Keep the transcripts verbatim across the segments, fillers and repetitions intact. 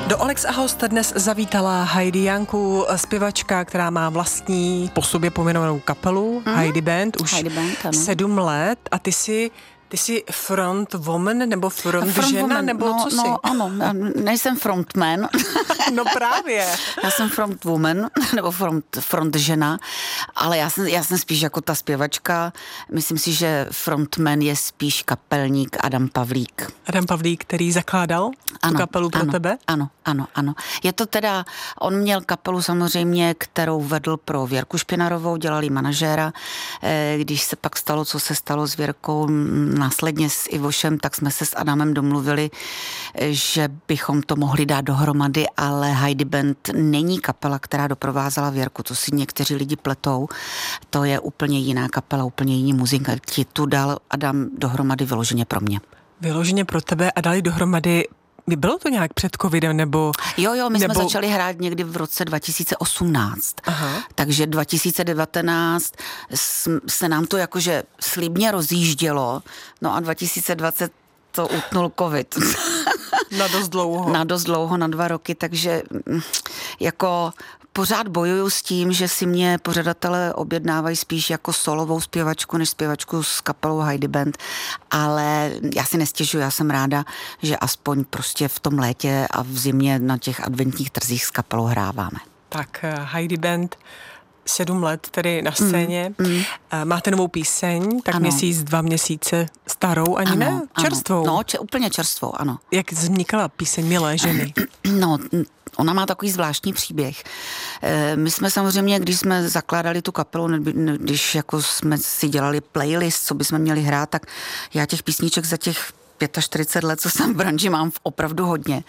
Do Olex a host dnes zavítala Heidi Janku, zpěvačka, která má vlastní po sobě pojmenovanou kapelu, mm. Heidi Band, už Heidi Band, ano. sedm let a ty jsi Ty jsi front woman nebo front, front žena, woman, nebo no, co jsi? No ano, já nejsem frontman. No právě. Já jsem front woman, nebo front, front žena, ale já jsem, já jsem spíš jako ta zpěvačka. Myslím si, že frontman je spíš kapelník Adam Pavlík. Adam Pavlík, který zakládal ano, tu kapelu pro ano, tebe? Ano, ano, ano. Je to teda, on měl kapelu samozřejmě, kterou vedl pro Věrku Špinarovou, dělali manažéra. Když se pak stalo, co se stalo s Věrkou, následně s Ivošem, tak jsme se s Adamem domluvili, že bychom to mohli dát dohromady, ale Heidi Band není kapela, která doprovázela Věrku. To si někteří lidi pletou. To je úplně jiná kapela, úplně jiní muzikanti. Tu dal Adam dohromady vyloženě pro mě. Vyloženě pro tebe a dali dohromady. Bylo to nějak před covidem, nebo... Jo, jo, my nebo... jsme začali hrát někdy v roce dva tisíce osmnáct. Aha. Takže dva tisíce devatenáct se nám to jakože slibně rozjíždělo, no a dva tisíce dvacet to utnul covid. Na dost dlouho. Na dost dlouho, na dva roky, takže jako... Pořád bojuju s tím, že si mě pořadatelé objednávají spíš jako solovou zpěvačku, než zpěvačku s kapelou Heidi Band, ale já si nestěžuji, já jsem ráda, že aspoň prostě v tom létě a v zimě na těch adventních trzích s kapelou hráváme. Tak Heidi Band, sedm let tedy na scéně, mm, mm. máte novou píseň, tak ano. měsíc, dva měsíce starou, ani ano, ne? Čerstvou. Ano. No, če, úplně čerstvou, ano. Jak vznikala píseň Milé ženy? No, ona má takový zvláštní příběh. My jsme samozřejmě, když jsme zakládali tu kapelu, když jako jsme si dělali playlist, co bychom měli hrát, tak já těch písniček za těch čtyřicet pět let, co jsem v branži, mám opravdu hodně.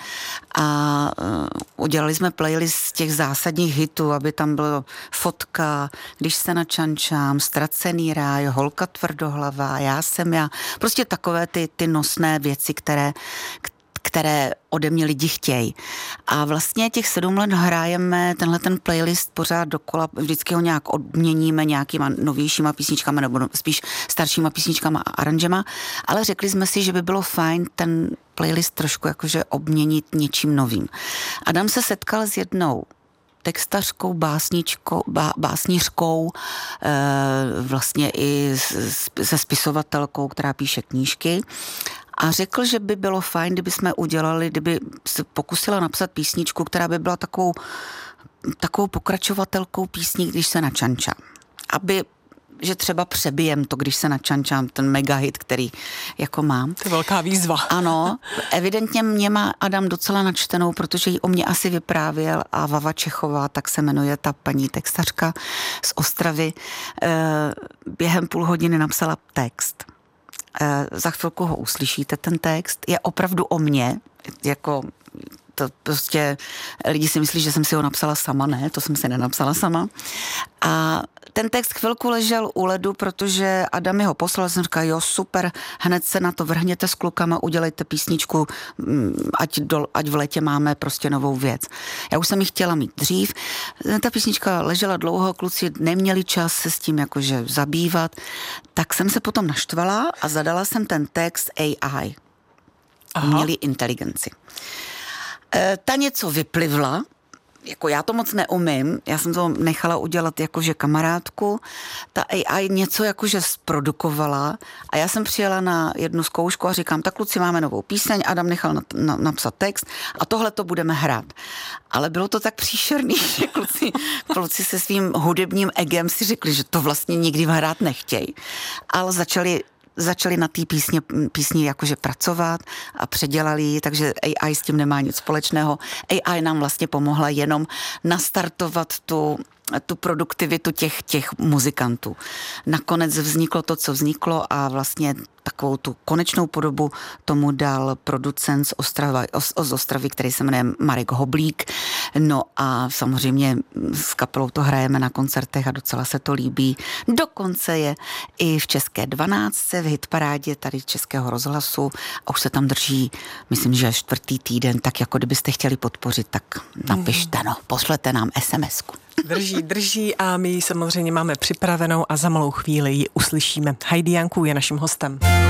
A uh, udělali jsme playlist z těch zásadních hitů, aby tam bylo Fotka, Když se načančám, Ztracený ráj, Holka tvrdohlavá, Já jsem já. Prostě takové ty, ty nosné věci, které, které ode mě lidi chtějí. A vlastně těch sedm let hrajeme tenhle ten playlist pořád dokola, vždycky ho nějak odměníme nějakýma novějšíma písničkama nebo spíš staršíma písničkama a aranžema, ale řekli jsme si, že by bylo fajn ten playlist trošku jakože obměnit něčím novým. Adam se setkal s jednou textařkou, básničkou, bá, básnířkou, e, vlastně i se spisovatelkou, která píše knížky. A řekl, že by bylo fajn, kdyby jsme udělali, kdyby se pokusila napsat písničku, která by byla takovou, takovou pokračovatelkou písní, Když se načančám. Aby, že třeba přebijem to, Když se načančám, ten megahit, který jako mám. To je velká výzva. Ano, evidentně mě má Adam docela načtenou, protože ji o mě asi vyprávěl a Vava Čechová, tak se jmenuje ta paní textařka z Ostravy, během půl hodiny napsala text. Za chvilku ho uslyšíte, ten text. Je opravdu o mně, jako to prostě lidi si myslí, že jsem si ho napsala sama, ne, to jsem si nenapsala sama. A ten text chvilku ležel u ledu, protože Adam mi ho poslal, jsem říkala, jo, super, hned se na to vrhněte s klukama, udělejte písničku, ať, do, ať v létě máme prostě novou věc. Já už jsem ji chtěla mít dřív, ta písnička ležela dlouho, kluci neměli čas se s tím jakože zabývat, tak jsem se potom naštvala a zadala jsem ten text A I, umělý inteligenci. E, ta něco vyplivla, jako já to moc neumím, já jsem to nechala udělat jakože kamarádku, ta A I něco jakože zprodukovala a já jsem přijela na jednu zkoušku a říkám, tak kluci, máme novou píseň, Adam nechal na, na, napsat text a tohle to budeme hrát. Ale bylo to tak příšerný, že kluci, kluci se svým hudebním egem si řekli, že to vlastně nikdy hrát nechtějí, ale začali začali na té písně, písni jakože pracovat a předělali ji, takže A I s tím nemá nic společného. A I nám vlastně pomohla jenom nastartovat tu, tu produktivitu těch, těch muzikantů. Nakonec vzniklo to, co vzniklo a vlastně takovou tu konečnou podobu tomu dal producent z Ostravy, z Ostravy, který se jmenuje Marek Hoblík. No a samozřejmě s kapelou to hrajeme na koncertech a docela se to líbí. Dokonce je i v České dvanáctce v hitparádě tady Českého rozhlasu a už se tam drží, myslím, že čtvrtý týden, tak jako kdybyste chtěli podpořit, tak napište, no, pošlete nám es em esku. Drží, drží a my ji samozřejmě máme připravenou a za malou chvíli ji uslyšíme. Heidi Janku je naším hostem.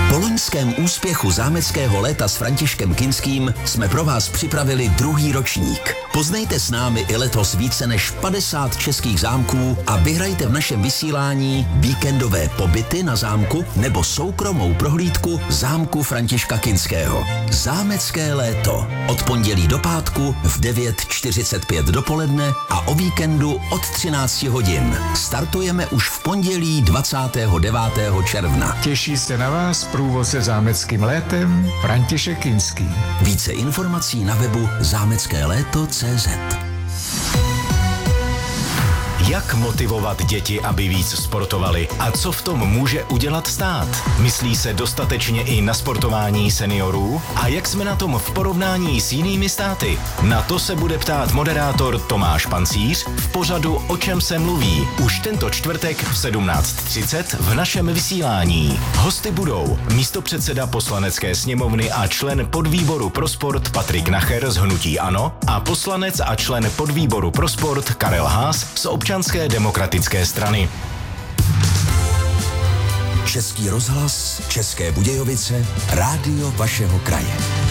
Po loňském úspěchu zámeckého léta s Františkem Kinským jsme pro vás připravili druhý ročník. Poznejte s námi i letos více než padesát českých zámků a vyhrajte v našem vysílání víkendové pobyty na zámku nebo soukromou prohlídku zámku Františka Kinského. Zámecké léto. Od pondělí do pátku v devět čtyřicet pět dopoledne a o víkendu od třináct hodin. Startujeme už v pondělí dvacátého devátého června. Těší se na vás průvodce zámeckým létem František Kinský. Více informací na webu zámecké léto tečka cé zet. Jak motivovat děti, aby víc sportovali a co v tom může udělat stát? Myslí se dostatečně i na sportování seniorů? A jak jsme na tom v porovnání s jinými státy? Na to se bude ptát moderátor Tomáš Pancíř v pořadu O čem se mluví už tento čtvrtek v sedmnáct třicet v našem vysílání. Hosty budou místopředseda Poslanecké sněmovny a člen podvýboru pro sport Patrik Nacher z hnutí ANO a poslanec a člen podvýboru pro sport Karel Haas z Občanské demokratické strany. Český rozhlas, České Budějovice, rádio vašeho kraje.